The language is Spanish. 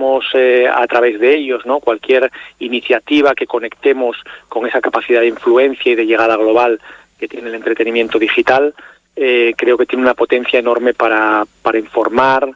hagamos a través de ellos, ¿no? Cualquier iniciativa que conectemos con esa capacidad de influencia y de llegada global que tiene el entretenimiento digital, creo que tiene una potencia enorme para informar,